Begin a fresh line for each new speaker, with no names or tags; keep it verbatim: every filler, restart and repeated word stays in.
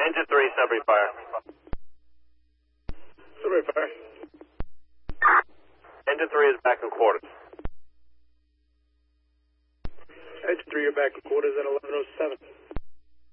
Engine three, Sudbury Fire.
Sudbury Fire.
Engine three is back in quarters.
Engine three, you're back in quarters at eleven oh seven.